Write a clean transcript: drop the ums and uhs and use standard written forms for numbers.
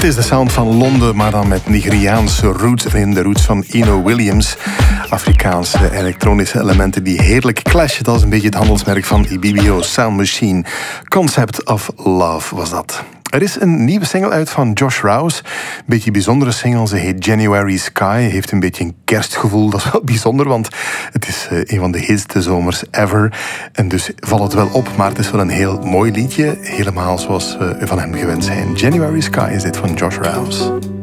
is de sound van Londen, maar dan met Nigeriaanse roots en in de roots van Eno Williams. Afrikaanse elektronische elementen die heerlijk clashen. Dat is een beetje het handelsmerk van Ibibio Sound Machine. Concept of Love was dat. Er is een nieuwe single uit van Josh Rouse. Een beetje een bijzondere single. Ze heet January Sky. Heeft een beetje een kerstgevoel. Dat is wel bijzonder, want het is een van de heetste zomers ever. En dus valt het wel op, maar het is wel een heel mooi liedje. Helemaal zoals we van hem gewend zijn. January Sky is dit van Josh Rouse.